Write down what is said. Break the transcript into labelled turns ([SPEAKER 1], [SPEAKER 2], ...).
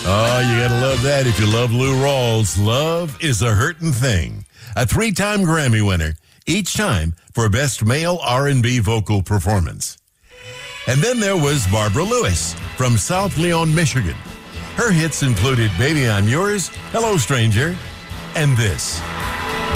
[SPEAKER 1] Oh, you gotta love that if you love Lou Rawls. Love is a hurtin' thing. A 3-time Grammy winner, each time for Best Male R&B Vocal Performance. And then there was Barbara Lewis from South Leon, Michigan. Her hits included Baby I'm Yours, Hello Stranger, and this.